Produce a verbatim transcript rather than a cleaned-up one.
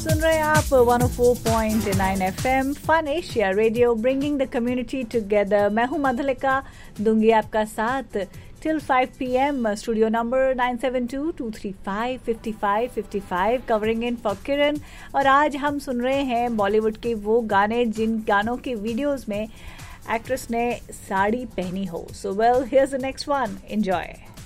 सुन रहे हैं आप one O four point nine F M fun Asia radio, bringing the community together. मैं हूं मधुलिका, दूंगी आपका साथ till five p m Studio number nine seven two two three five five five five five, covering in for किरण। और आज हम सुन रहे हैं बॉलीवुड के वो गाने जिन गानों के वीडियोस में एक्ट्रेस ने साड़ी पहनी हो। So well, here's the next one, enjoy.